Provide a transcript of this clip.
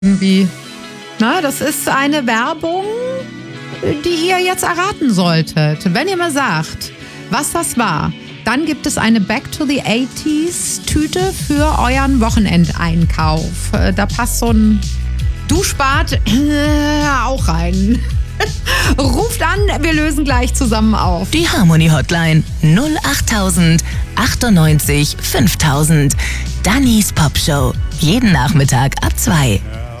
Irgendwie. Na, das ist eine Werbung, die ihr jetzt erraten solltet. Wenn ihr mal sagt, was das war, dann gibt es eine Back to the 80s Tüte für euren Wochenendeinkauf. Da passt so ein Duschbad auch rein. Ruft an, wir lösen gleich zusammen auf. Die Harmony Hotline 08000 98 5000. Dannys Popshow. Jeden Nachmittag ab 2.